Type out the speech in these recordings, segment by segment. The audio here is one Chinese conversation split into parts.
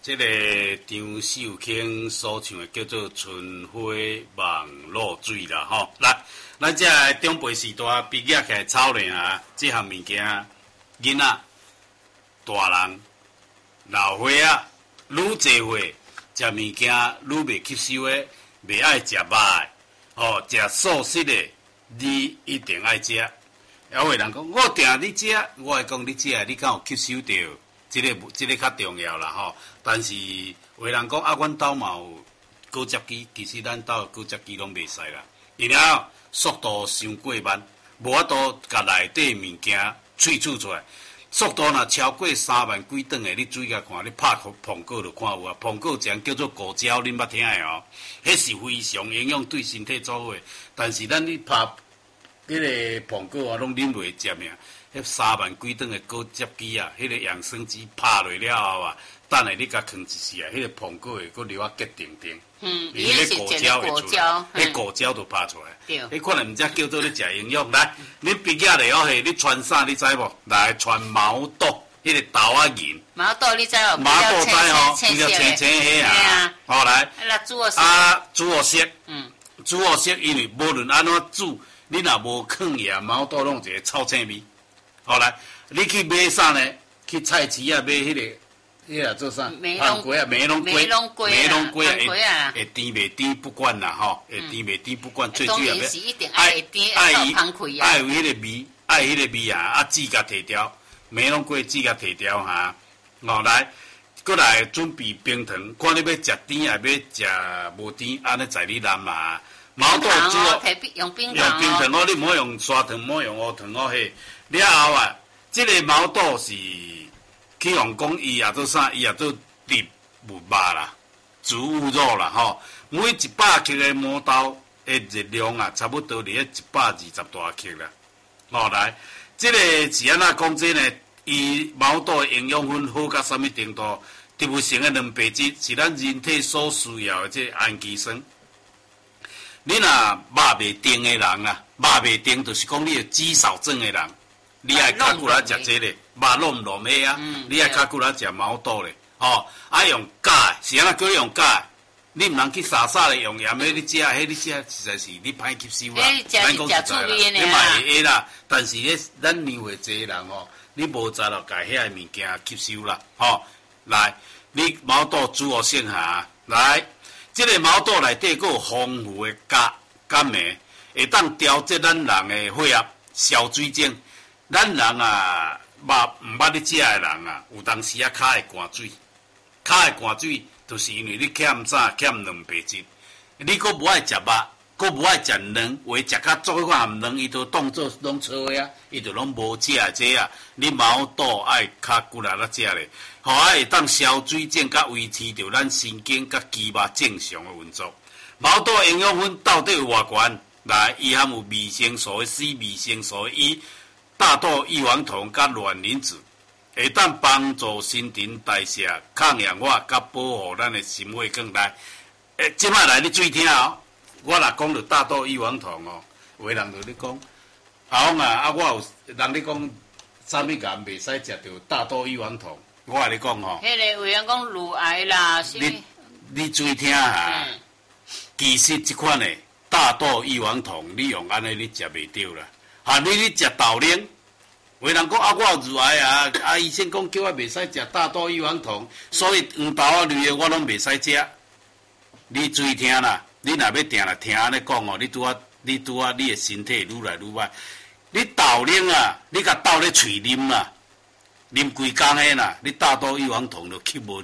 这个张秀卿所唱的叫做《春花望露水》啦，吼。来，咱这中辈时代毕业起来操练啊，这项物件，囡仔、大人、老伙仔，愈济岁食物件愈袂吸收的，袂爱食肉的，哦，食素食的，你一定爱食。有的人讲，我定你食，我会讲你食，你敢有吸收到？这个较重要啦吼。但是有的人讲啊，阮兜嘛有高接机，其实咱兜高接机拢袂使啦，因为速度伤过慢，无法度甲内底物件萃取出来。速度若超过3万几吨的，你注意下看，你拍苹果就看有啊。苹果这叫做果胶，恁捌听的哦？迄是非常营养对身体做好的。但是咱你拍迄个苹果啊，拢啉袂接尔。迄3万几吨的高接机啊，迄个养生机拍落了后啊，等下你甲放一时啊，迄个苹果会佫流啊结定定。 伊是一个果胶， 迄果胶就拍出来。对，迄可能毋知叫做你食营养。来，你毕业了后，你穿啥你知无？来，穿毛豆，迄个豆啊银。 毛豆你知无？ 毛豆知吼，比较青青迄啊。好来。 煮好食。 煮好食。煮好食，因为无论安怎煮，你若无放盐，毛豆拢一个臭青味。好来，你去买啥呢？去菜市啊买迄个做啥？番瓜啊，梅龙龟啊，会甜袂甜不管啦吼，会甜袂甜不管，最主要是一定爱甜，爱有香气啊， 爱有迄个味，爱迄个味啊，籽甲摕掉，梅龙龟籽甲摕掉哈。哦来，过来准备冰糖，看你要食甜还要食无甜，安尼在你难嘛。毛豆煮哦， 用冰糖哦，你唔好用砂糖，唔好用乌糖哦嘿。了后啊，这个毛豆是去用讲伊也做啥？伊也做入肉啦、植物肉啦吼。每100克的毛豆的热量啊，差不多伫咧120大克啦。哦，来，这个是安怎讲这呢？伊毛豆的营养分好到什么程度？植物性的蛋白质是咱人体所需要的这氨基酸。你若肉袂定的人啊，肉袂定就是讲你有脂少症的人。你爱较久来食这个，肉拢糯的啊！你爱较久来食毛豆咧，哦，爱用镉，是安怎叫你用镉？你毋通去傻傻的用盐的，你食，迄你食实在是你歹吸收啦。 咱讲实在啦， 你嘛会会啦，但是咧，咱年岁济人哦，你无早就甲遐个物件吸收啦，吼。来，你毛豆煮好先下，来，这个毛豆内底佫有丰富的镉镁，会当调节咱人的血压、消水肿。咱人啊，毋捌咧食的人啊，有当时啊，骹会寒水，骹会寒水，就是因为你欠啥？欠蛋白质。你佫无爱食肉，佫无爱食卵，话食较足含卵，伊就当做拢错的啊，伊就拢无食这啊。你毛豆爱较久来食咧，互会当消水肿，甲维持着咱神经甲肌肉正常的运作。毛豆营养分到底有偌悬？来，伊含有维生素 C、维生素 E。大豆异黄酮甲卵磷脂会当帮助新陈代谢、抗氧化，甲保护咱的心血管来。即摆来你注意听哦，我若讲到大豆异黄酮哦，有的人就咧讲，阿公啊，我有人咧讲，啥物人袂使食到大豆异黄酮，我甲你讲吼。 迄个有人讲乳癌啦，什么？ 你注意听哈，其实即款的大豆异黄酮，你用安尼你食袂到啦。啊！你食豆奶，有人讲啊，我有乳癌啊！啊，医生讲叫我袂使食大豆异黄酮，所以黄豆啊类的我拢袂使食。你注意听啦，你若要定来听安尼讲哦，你拄啊，你的身体愈来愈歹。你豆奶啊，你甲倒咧喙啉啦，啉规工的啦，你大豆异黄酮就吸无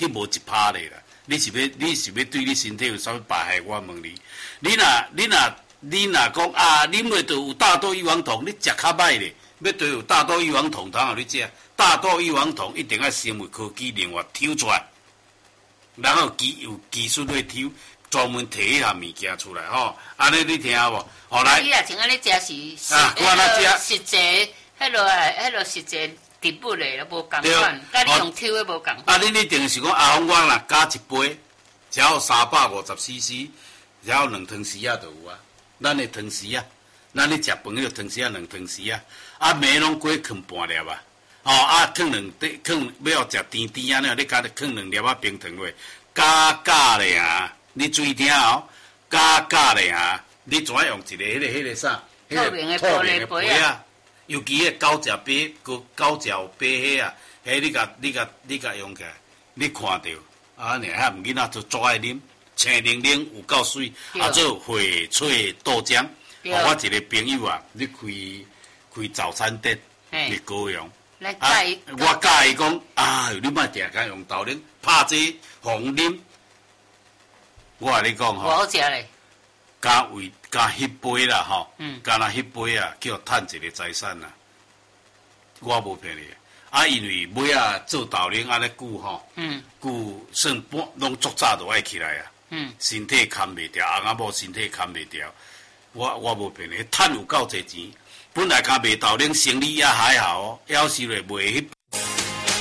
1%咧啦。你是要对你身体有啥物败害？我问你，你若讲啊，啉落就有大豆异黄酮，你食较歹咧。要对有大豆异黄酮，通互你食。大豆异黄酮一定要生物科技另外抽出来，然后有技术去抽，专门摕迄项物件出来吼。安尼你听无？后来。你若像安尼食是实际，迄落实际植物咧，无共款，甲你用抽的无共款。啊， 你一定是讲啊，我若加一杯，只要350cc，只要2汤匙啊就有啊。咱的汤匙啊，咱咧食饭迄个汤匙啊，2汤匙啊，啊梅拢过放半粒啊， 放要食甜甜啊，你加放2粒仔冰糖落，加咧啊！你注意听哦，加咧啊！你怎用一个迄个啥？ 透明的玻璃杯啊！ 尤其迄狗食杯，狗食杯迄啊，迄你甲用起来，你看到啊？遐毋囡仔就足爱啉，青玲玲有够水，啊做翡翠豆浆。我一个朋友啊，你开早餐店，伫高雄。我教伊讲你莫定甲用豆奶，拍这红啉。我甲你讲吼， 好食咧。 加迄杯啦吼，加那迄杯啊，叫趁一个财产啦。我无骗你，因为尾啊做豆奶安尼久吼，久算拢足早就爱起来啊，身体扛袂掉，翁仔某身体扛袂掉。我无骗你，趁有够侪钱，本来甲卖豆奶生意也还好哦，要是咧卖迄